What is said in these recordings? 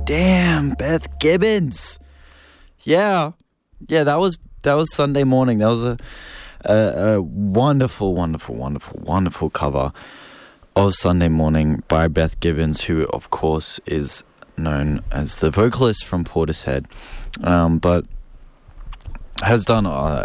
damn, Beth Gibbons. Yeah, that was Sunday Morning. That was a wonderful, wonderful, wonderful, wonderful cover of Sunday Morning by Beth Gibbons, who, of course, is known as the vocalist from Portishead, but has done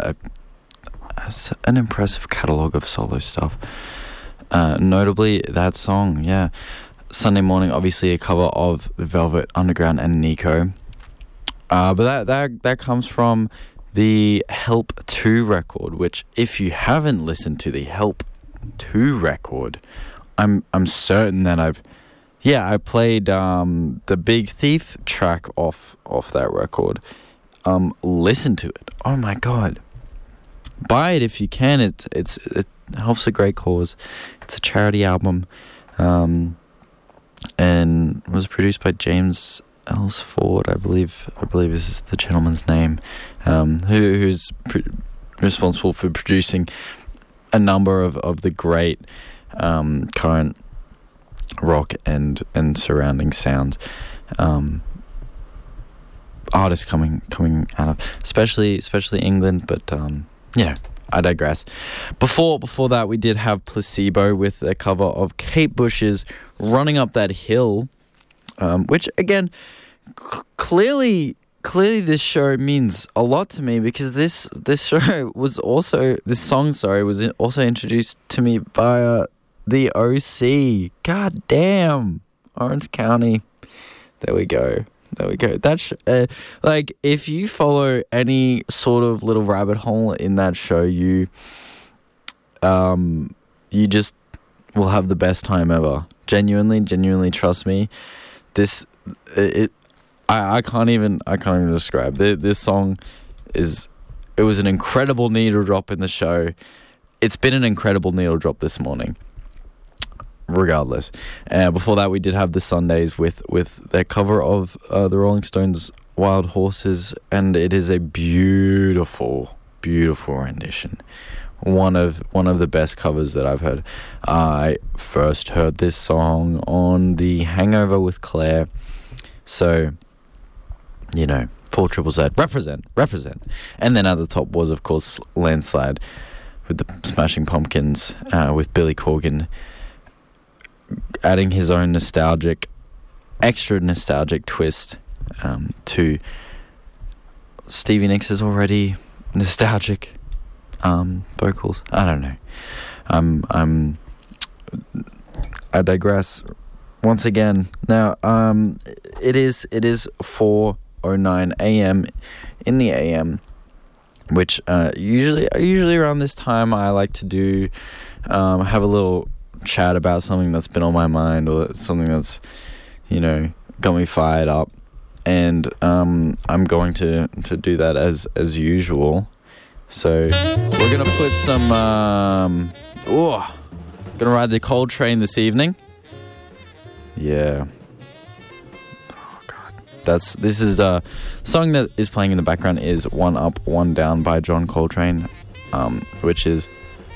an impressive catalogue of solo stuff. Notably, that song, Sunday Morning, obviously a cover of Velvet Underground and Nico. But that comes from the Help 2 record, which, if you haven't listened to the Help 2 record, I'm certain that I played the Big Thief track off that record. Listen to it. Oh my god. Buy it if you can. It helps a great cause. It's a charity album. And was produced by James Ellsford, I believe is the gentleman's name, who's responsible for producing a number of the great current rock and surrounding sounds, artists coming out of especially England, but I digress. Before that, we did have Placebo with a cover of Kate Bush's Running Up That Hill, which again, clearly this show means a lot to me, because this song was also introduced to me by the OC. God damn, Orange County. There we go. That's if you follow any sort of little rabbit hole in that show, you just will have the best time ever. Genuinely, trust me. I can't even describe. This song it was an incredible needle drop in the show. It's been an incredible needle drop this morning. Regardless. Before that, we did have the Sundays with their cover of the Rolling Stones' Wild Horses, and it is a beautiful, beautiful rendition. One of the best covers that I've heard. I first heard this song on The Hangover with Claire. So, 4ZZZ, represent. And then at the top was, of course, Landslide with the Smashing Pumpkins, with Billy Corgan adding his own extra nostalgic twist to Stevie Nicks' already nostalgic vocals. I don't know. I digress once again. Now, it is 4:09 a.m. in the a.m., which usually around this time I like to do have a little chat about something that's been on my mind, or something that's got me fired up, and I'm going to do that as usual. So we're gonna put some gonna ride the Coltrane this evening. Yeah. Oh god. This is the song that is playing in the background is One Up, One Down by John Coltrane, which is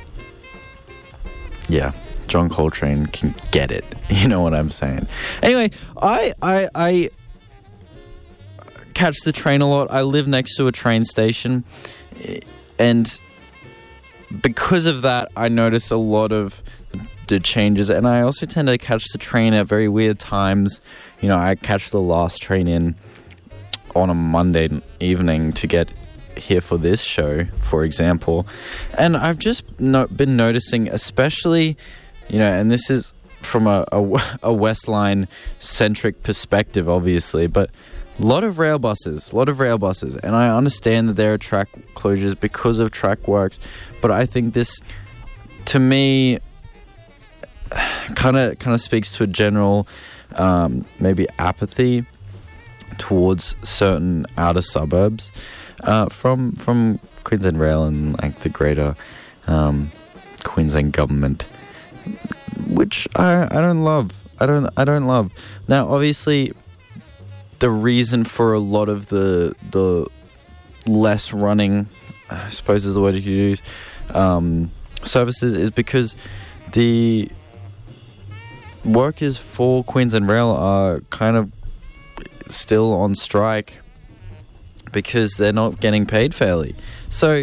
John Coltrane can get it. You know what I'm saying? Anyway, I catch the train a lot. I live next to a train station, and because of that, I notice a lot of the changes, and I also tend to catch the train at very weird times. I catch the last train in on a Monday evening to get here for this show, for example, and I've just been noticing, especially and this is from a West Line centric perspective, obviously, but a lot of rail buses, and I understand that there are track closures because of track works, but I think this, to me, kind of speaks to a general maybe apathy towards certain outer suburbs from Queensland Rail and the greater Queensland government, which I don't love. I don't love. Now, obviously, the reason for a lot of the less running, I suppose is the word you could use, services, is because the workers for Queensland Rail are kind of still on strike because they're not getting paid fairly. So,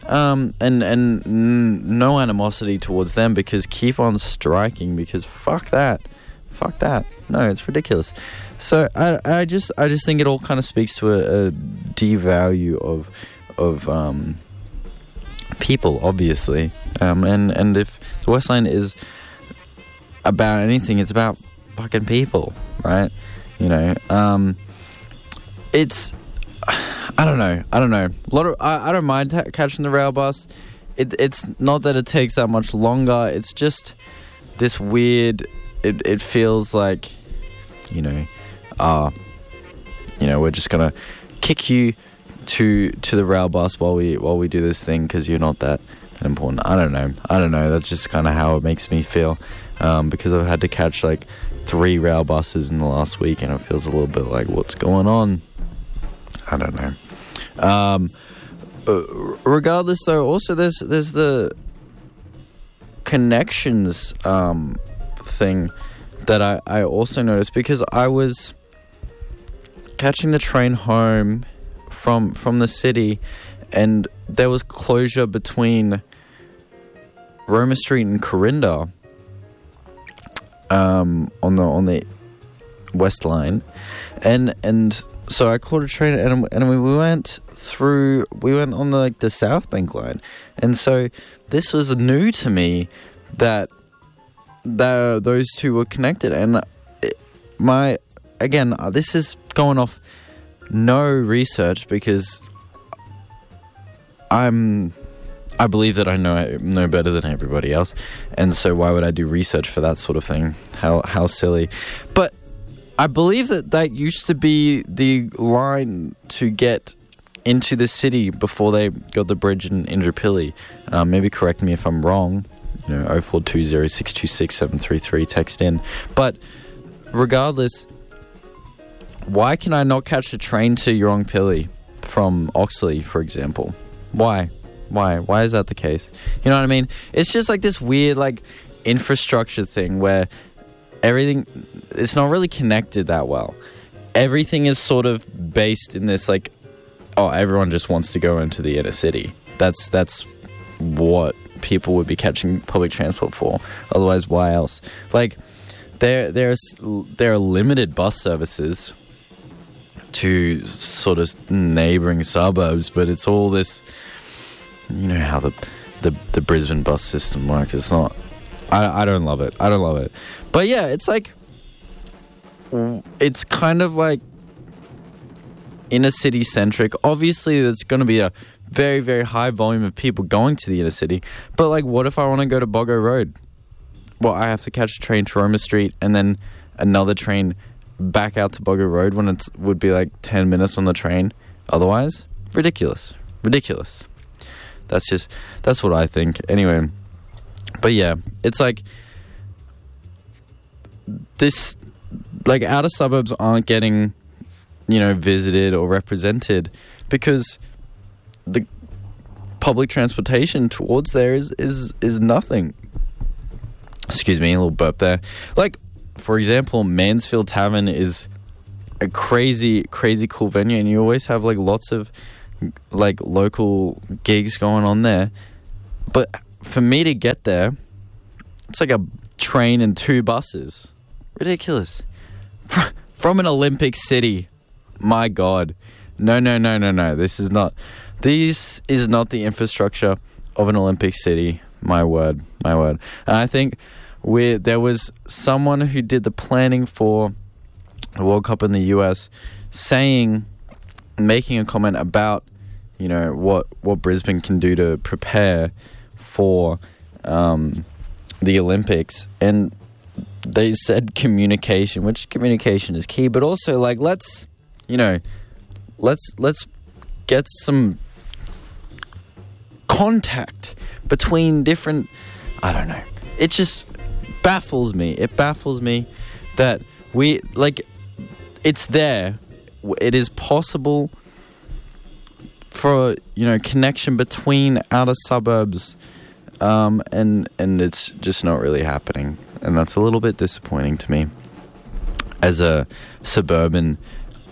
and no animosity towards them, because keep on striking, because fuck that. No, it's ridiculous. So I just think it all kind of speaks to a devalue of people, obviously. And if the West Line is about anything, it's about fucking people, right? You know, it's, I don't know. I don't mind catching the rail bus. It's not that it takes that much longer. It's just this weird. It feels like, we're just gonna kick you to the rail bus while we do this thing because you're not that important. I don't know. That's just kind of how it makes me feel, because I've had to catch like 3 rail buses in the last week, and it feels a little bit like, what's going on? I don't know. Regardless, though, also there's the connections thing that I also noticed, because I was catching the train home from the city, and there was closure between Roma Street and Corinda on the West Line, and so I caught a train, and we went on the South Bank line, and so this was new to me that those two were connected. And this is going off no research, because I believe that I know better than everybody else, and so why would I do research for that sort of thing? How silly. But I believe that used to be the line to get into the city before they got the bridge in Indooroopilly. Maybe correct me if I'm wrong. 0420 626 733, text in. But regardless, why can I not catch the train to Yurongpilly from Oxley, for example? Why is that the case? You know what I mean? It's just like this weird like infrastructure thing where everything, it's not really connected that well. Everything is sort of based in this like, everyone just wants to go into the inner city. That's what people would be catching public transport for. Otherwise, why else? Like, there are limited bus services to sort of neighbouring suburbs, but it's all this, how the Brisbane bus system works. It's not, I don't love it. But yeah, it's like, it's kind of like inner city centric. Obviously, there's going to be a very, very high volume of people going to the inner city. But like, what if I want to go to Boggo Road? Well, I have to catch a train to Roma Street and then another train back out to Boggo Road when it would be like 10 minutes on the train. Otherwise, ridiculous. That's what I think. Anyway, but yeah, it's like this, like outer suburbs aren't getting, visited or represented because the public transportation towards there is nothing. Excuse me, a little burp there. Like, for example, Mansfield Tavern is a crazy, crazy cool venue, and you always have like lots of like local gigs going on there. But for me to get there, it's like a train and 2 buses. Ridiculous. From an Olympic city. My God. No. This is not the infrastructure of an Olympic city. My word. And I think there was someone who did the planning for the World Cup in the US making a comment about, what Brisbane can do to prepare for the Olympics. And they said communication, which communication is key, but also like, let's get some contact between different, I don't know. It just baffles me. It baffles me that it's there. It is possible for, connection between outer suburbs, and it's just not really happening. And that's a little bit disappointing to me as a suburban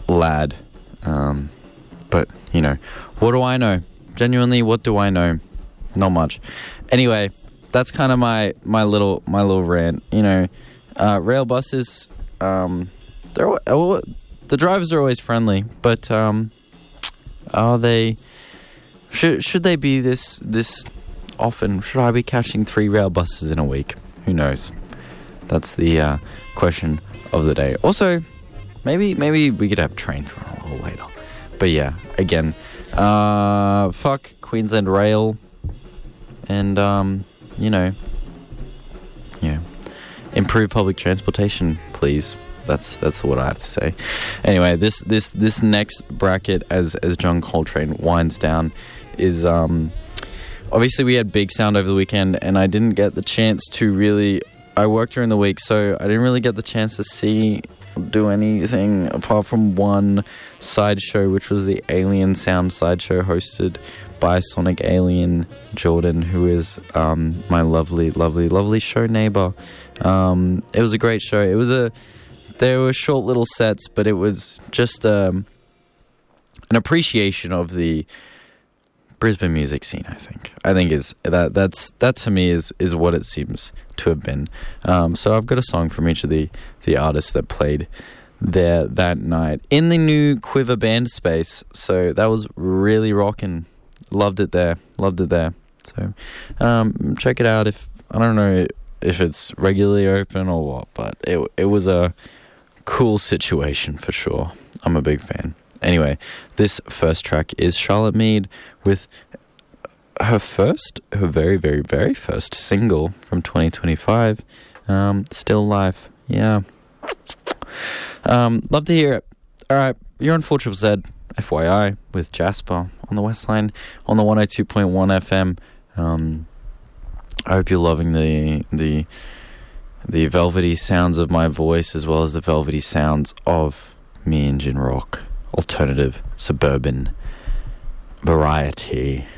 lad. But, you know, what do I know? Genuinely, what do I know? Not much. Anyway, that's kind of my little rant. You know, rail buses, the drivers are always friendly, but are they? Should they be this often? Should I be catching 3 rail buses in a week? Who knows? That's the question of the day. Also, maybe we could have trains run a little later. But yeah, again, fuck Queensland Rail, and you know, yeah, improve public transportation, please. That's what I have to say. Anyway, this next bracket, as John Coltrane winds down, is obviously we had Big Sound over the weekend, and I didn't get the chance to really. I worked during the week, so I didn't really get the chance to do anything apart from one sideshow, which was the Alien Sound sideshow hosted by Sonic Alien Jordan, who is my lovely show neighbor. It was a great show. There were short little sets, but it was just an appreciation of the Brisbane music scene. I think is that to me is what it seems to have been. So I've got a song from each of the artists that played there that night in the new Quiver band space. So that was really rocking. Loved it there. So check it out. I don't know if it's regularly open or what, but it was a cool situation for sure. I'm a big fan. Anyway, this first track is Charlotte Mead with her very, very, very first single from 2025, Still Life. Yeah. Love to hear it. Alright, you're on 4ZZZ, FYI, with Jasper on the West Line on the 102.1 FM. I hope you're loving the velvety sounds of my voice, as well as the velvety sounds of me, Engine Rock, alternative, suburban variety.